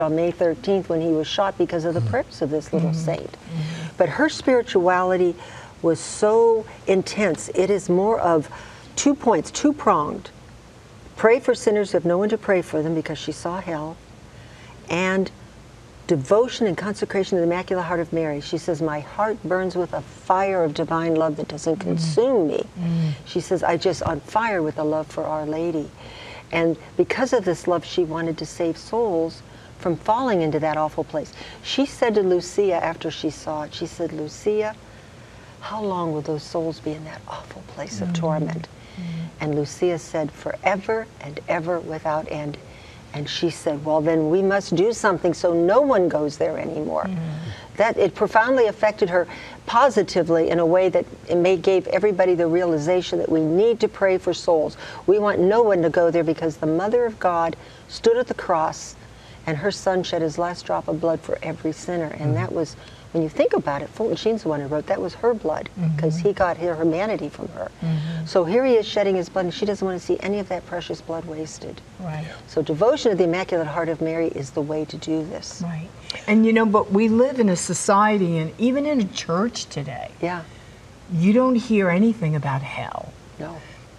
on May 13th when he was shot because of the prayers of this little saint. But her spirituality was so intense. It is more of 2 points, two-pronged. Pray for sinners who have no one to pray for them because she saw hell, and devotion and consecration to the Immaculate Heart of Mary. She says, my heart burns with a fire of divine love that doesn't consume me. She says, I just on fire with a love for Our Lady. And because of this love, she wanted to save souls from falling into that awful place. She said to Lucia after she saw it, she said, Lucia, how long will those souls be in that awful place of torment? And Lucia said, forever and ever without end. And she said, well, then we must do something so no one goes there anymore. That it profoundly affected her positively in a way that it gave everybody the realization that we need to pray for souls. We want no one to go there because the Mother of God stood at the cross and her son shed his last drop of blood for every sinner. And that was, when you think about it, Fulton Sheen's the one who wrote, that was her blood, because he got her humanity from her. So here he is shedding his blood, and she doesn't want to see any of that precious blood wasted. Right. So devotion to the Immaculate Heart of Mary is the way to do this. Right. And you know, but we live in a society, and even in a church today, Yeah. you don't hear anything about hell. No.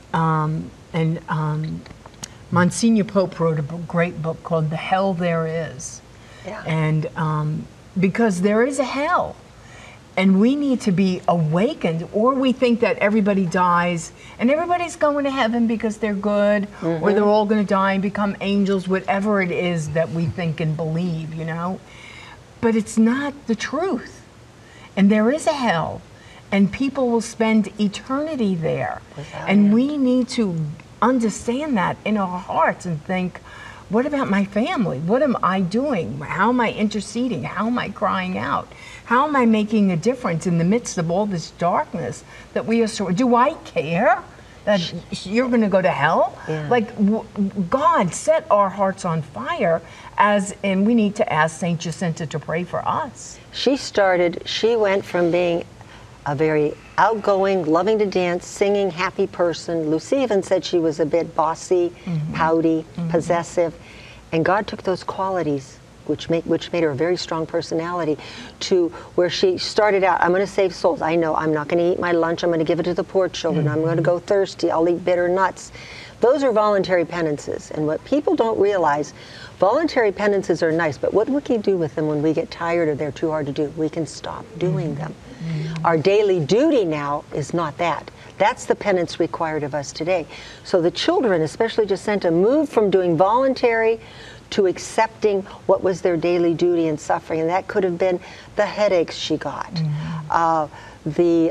Monsignor Pope wrote a great book called The Hell There Is. Yeah. And because there is a hell, and we need to be awakened, or we think that everybody dies and everybody's going to heaven because they're good, or they're all going to die and become angels, whatever it is that we think and believe, you know. But it's not the truth. And there is a hell, and people will spend eternity there. And we need to understand that in our hearts and think, what about my family? What am I doing? How am I interceding? How am I crying out? How am I making a difference in the midst of all this darkness that we are so... Do I care that you're going to go to hell? Yeah. Like, God set our hearts on fire, and we need to ask St. Jacinta to pray for us. She went from being a very outgoing, loving to dance, singing, happy person. Lucy even said she was a bit bossy, pouty, possessive. And God took those qualities, which made her a very strong personality, to where she started out, I'm going to save souls. I know I'm not going to eat my lunch. I'm going to give it to the poor children. I'm going to go thirsty. I'll eat bitter nuts. Those are voluntary penances. And what people don't realize, voluntary penances are nice, but what we can do with them when we get tired or they're too hard to do, we can stop doing them. Our daily duty now is not that. That's the penance required of us today. So the children, especially Jacinta, moved from doing voluntary to accepting what was their daily duty and suffering. And that could have been the headaches she got, the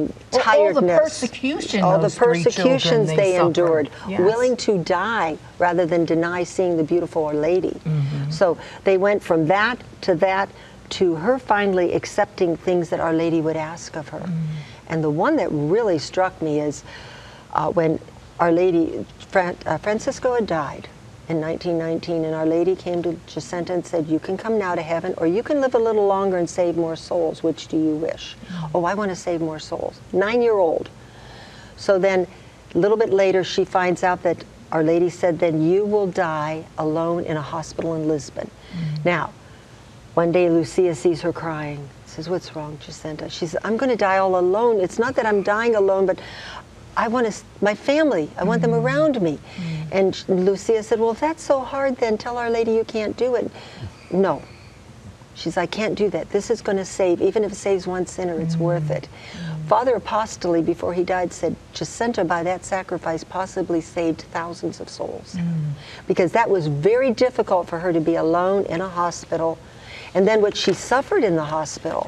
tiredness, all the persecutions they endured, yes. willing to die rather than deny seeing the beautiful Our Lady. So they went from that to her finally accepting things that Our Lady would ask of her. And the one that really struck me is when Our Lady, Francisco had died in 1919, and Our Lady came to Jacinta and said, you can come now to heaven, or you can live a little longer and save more souls. Which do you wish? Oh, I want to save more souls. 9-year-old. So then a little bit later she finds out that Our Lady said, then you will die alone in a hospital in Lisbon. Now, one day Lucia sees her crying, says, what's wrong, Jacinta? She says, I'm going to die all alone. It's not that I'm dying alone, but I want my family. I want them around me. And Lucia said, well, if that's so hard, then tell Our Lady you can't do it. No. She says, I can't do that. This is going to save, even if it saves one sinner, it's worth it. Father Apostoli, before he died, said Jacinta, by that sacrifice, possibly saved thousands of souls. Because that was very difficult for her to be alone in a hospital. And then what she suffered in the hospital,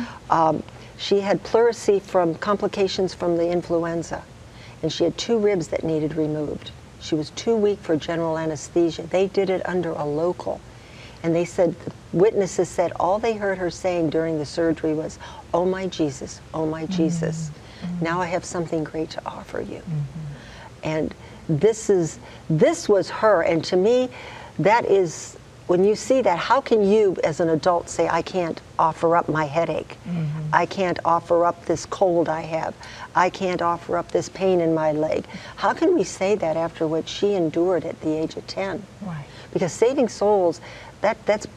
she had pleurisy from complications from the influenza. And she had 2 ribs that needed removed. She was too weak for general anesthesia. They did it under a local. And they said, the witnesses said, all they heard her saying during the surgery was, oh my Jesus, oh my Jesus, now I have something great to offer you. And this was her. And to me, that is, when you see that, how can you as an adult say, I can't offer up my headache? I can't offer up this cold I have. I can't offer up this pain in my leg. How can we say that after what she endured at the age of 10? Right. Because saving souls, That's